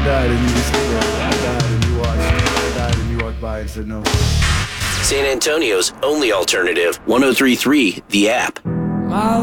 died and you just stood there. I died and you watched. I died and you walked by and said no. San Antonio's only alternative, 103.3 The App. My